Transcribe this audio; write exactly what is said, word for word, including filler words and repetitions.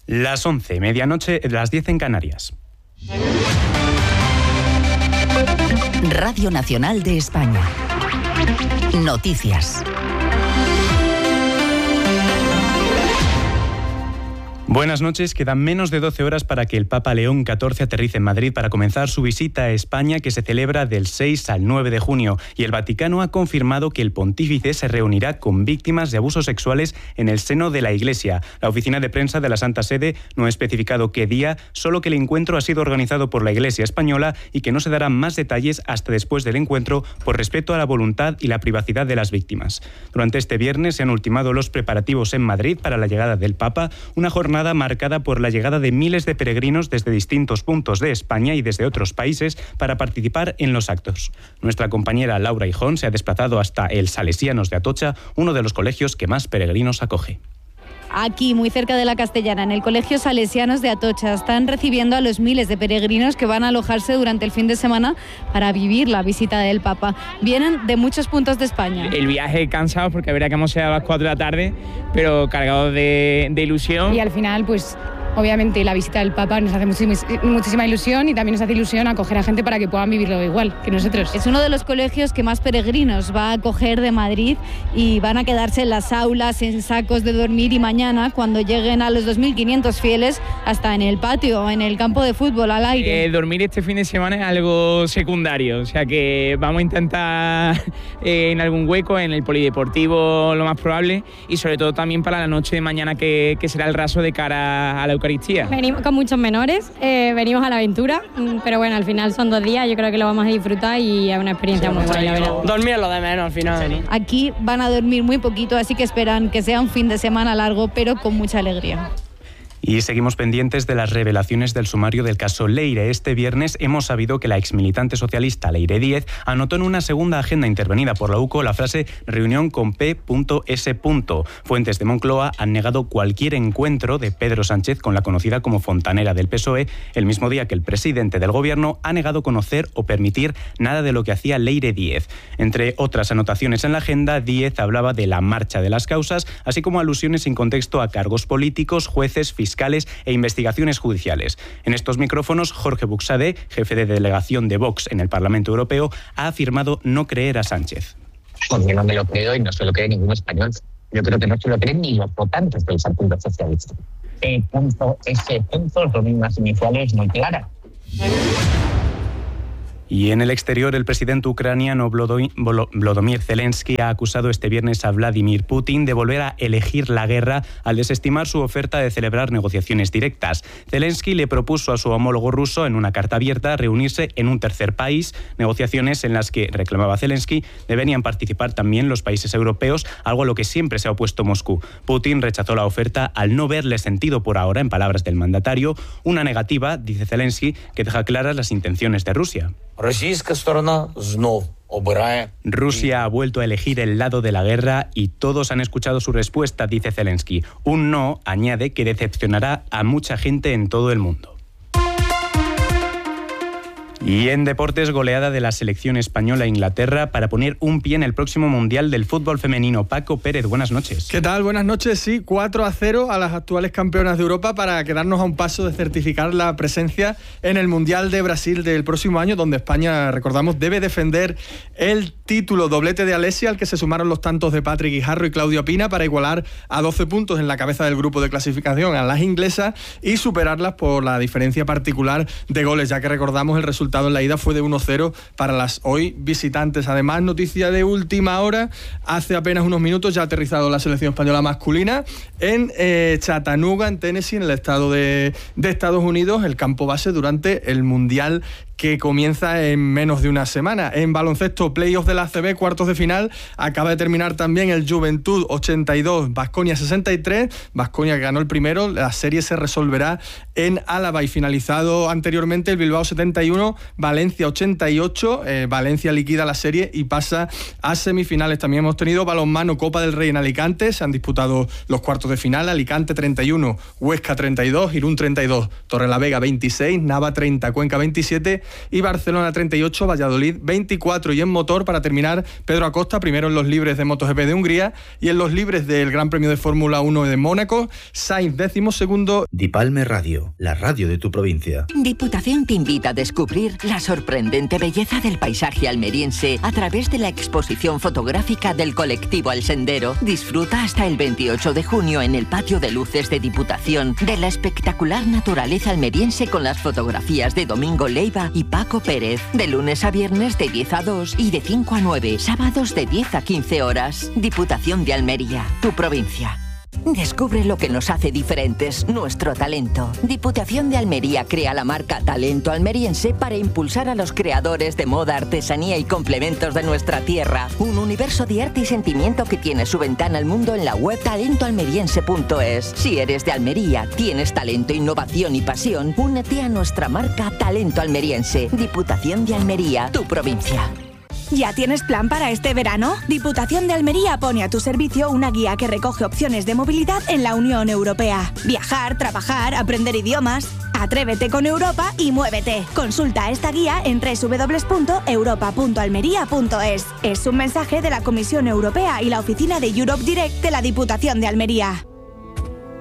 Las once, medianoche, las diez en Canarias. Radio Nacional de España. Noticias. Buenas noches. Quedan menos de doce horas para que el Papa León catorce aterrice en Madrid para comenzar su visita a España, que se celebra del seis al nueve de junio. Y el Vaticano ha confirmado que el pontífice se reunirá con víctimas de abusos sexuales en el seno de la Iglesia. La oficina de prensa de la Santa Sede no ha especificado qué día, solo que el encuentro ha sido organizado por la Iglesia española y que no se darán más detalles hasta después del encuentro por respeto a la voluntad y la privacidad de las víctimas. Durante este viernes se han ultimado los preparativos en Madrid para la llegada del Papa, una jornada marcada por la llegada de miles de peregrinos desde distintos puntos de España y desde otros países para participar en los actos. Nuestra compañera Laura Hijón se ha desplazado hasta el Salesianos de Atocha, uno de los colegios que más peregrinos acoge. Aquí, muy cerca de la Castellana, en el Colegio Salesianos de Atocha, están recibiendo a los miles de peregrinos que van a alojarse durante el fin de semana para vivir la visita del Papa. Vienen de muchos puntos de España. El viaje cansado porque verá que hemos llegado a las cuatro de la tarde, pero cargados de, de ilusión. Y al final, pues... obviamente la visita del Papa nos hace muchísima, muchísima ilusión y también nos hace ilusión acoger a gente para que puedan vivirlo igual que nosotros. Es uno de los colegios que más peregrinos va a acoger de Madrid y van a quedarse en las aulas, en sacos de dormir, y mañana, cuando lleguen a los dos mil quinientos fieles, hasta en el patio, en el campo de fútbol, al aire. Eh, dormir este fin de semana es algo secundario, o sea que vamos a intentar eh, en algún hueco, en el polideportivo lo más probable, y sobre todo también para la noche de mañana, que, que será el raso de cara a la Eucaristía. Venimos con muchos menores, eh, venimos a la aventura, pero bueno, al final son dos días, yo creo que lo vamos a disfrutar y es una experiencia sí, muy guay, la verdad. Dormir es lo de menos al final. Sí. Aquí van a dormir muy poquito, así que esperan que sea un fin de semana largo, pero con mucha alegría. Y seguimos pendientes de las revelaciones del sumario del caso Leire. Este viernes hemos sabido que la exmilitante socialista Leire Díez anotó en una segunda agenda intervenida por la U C O la frase «reunión con P S». Fuentes de Moncloa han negado cualquier encuentro de Pedro Sánchez con la conocida como fontanera del P S O E, el mismo día que el presidente del Gobierno ha negado conocer o permitir nada de lo que hacía Leire Díez. Entre otras anotaciones en la agenda, Díez hablaba de la marcha de las causas, así como alusiones sin contexto a cargos políticos, jueces, fiscales e investigaciones judiciales. En estos micrófonos, Jorge Buxade, jefe de delegación de Vox en el Parlamento Europeo, ha afirmado no creer a Sánchez. Porque no me lo creo y no se lo cree ningún español. Yo creo que no se lo creen ni los votantes del Partido Socialista. P S, son mismas iniciales muy claras. Y en el exterior, el presidente ucraniano Volodymyr Zelensky ha acusado este viernes a Vladimir Putin de volver a elegir la guerra al desestimar su oferta de celebrar negociaciones directas. Zelensky le propuso a su homólogo ruso, en una carta abierta, reunirse en un tercer país, negociaciones en las que, reclamaba Zelensky, deberían participar también los países europeos, algo a lo que siempre se ha opuesto Moscú. Putin rechazó la oferta al no verle sentido por ahora, en palabras del mandatario, una negativa, dice Zelensky, que deja claras las intenciones de Rusia. Rusia ha vuelto a elegir el lado de la guerra y todos han escuchado su respuesta, dice Zelensky. Un no, añade, que decepcionará a mucha gente en todo el mundo. Y en deportes, goleada de la selección española a Inglaterra para poner un pie en el próximo Mundial del Fútbol Femenino. Paco Pérez, buenas noches. ¿Qué tal? Buenas noches. Sí, cuatro a cero a las actuales campeonas de Europa para quedarnos a un paso de certificar la presencia en el Mundial de Brasil del próximo año, donde España, recordamos, debe defender el título. Doblete de Alessia, al que se sumaron los tantos de Patrick Guijarro y Claudia Pina para igualar a doce puntos en la cabeza del grupo de clasificación a las inglesas y superarlas por la diferencia particular de goles, ya que recordamos el resultado en la ida fue de uno cero para las hoy visitantes. Además, noticia de última hora, hace apenas unos minutos ya ha aterrizado la selección española masculina en eh, Chattanooga, en Tennessee, en el estado de, de Estados Unidos, el campo base durante el Mundial que comienza en menos de una semana. En baloncesto, playoff de la A C B, cuartos de final, acaba de terminar también el Juventud ochenta y dos, Baskonia sesenta y tres, Baskonia que ganó el primero, la serie se resolverá en Álava. Y finalizado anteriormente el Bilbao setenta y uno, Valencia ochenta y ocho, eh, Valencia liquida la serie y pasa a semifinales. También hemos tenido balonmano, Copa del Rey en Alicante, se han disputado los cuartos de final, Alicante treinta y uno, Huesca treinta y dos, Irún treinta y dos, Torrelavega veintiséis, Nava treinta, Cuenca veintisiete y Barcelona treinta y ocho, Valladolid veinticuatro. Y en motor, para terminar, Pedro Acosta, primero en los libres de MotoGP de Hungría y en los libres del Gran Premio de Fórmula uno de Mónaco, Sainz décimo segundo. Dipalme Radio, la radio de tu provincia. Diputación te invita a descubrir la sorprendente belleza del paisaje almeriense a través de la exposición fotográfica del colectivo El Sendero. Disfruta hasta el veintiocho de junio en el patio de luces de Diputación de la espectacular naturaleza almeriense con las fotografías de Domingo Leiva y Paco Pérez, de lunes a viernes de diez a dos y de cinco a nueve, sábados de diez a quince horas. Diputación de Almería, tu provincia. Descubre lo que nos hace diferentes, nuestro talento. Diputación de Almería crea la marca Talento Almeriense para impulsar a los creadores de moda, artesanía y complementos de nuestra tierra. Un universo de arte y sentimiento que tiene su ventana al mundo en la web talento almeriense punto es. Si eres de Almería, tienes talento, innovación y pasión, únete a nuestra marca Talento Almeriense. Diputación de Almería, tu provincia. ¿Ya tienes plan para este verano? Diputación de Almería pone a tu servicio una guía que recoge opciones de movilidad en la Unión Europea. Viajar, trabajar, aprender idiomas. Atrévete con Europa y muévete. Consulta esta guía en doble u doble u doble u punto europa punto almería punto es. Es un mensaje de la Comisión Europea y la oficina de Europe Direct de la Diputación de Almería.